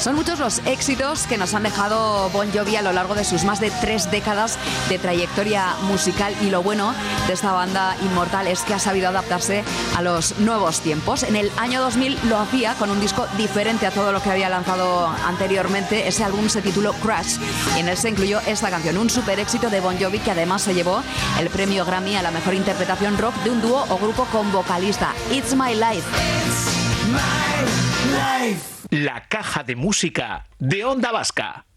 Son muchos los éxitos que nos han dejado Bon Jovi a lo largo de sus más de 3 décadas de trayectoria musical, y lo bueno de esta banda inmortal es que ha sabido adaptarse a los nuevos tiempos. En el año 2000 lo hacía con un disco diferente a todo lo que había lanzado anteriormente. Ese álbum se tituló Crash y en él se incluyó esta canción, un super éxito de Bon Jovi que además se llevó el premio Grammy a la mejor interpretación rock de un dúo o grupo con vocalista. It's My Life. It's my life. La caja de música de Onda Vasca.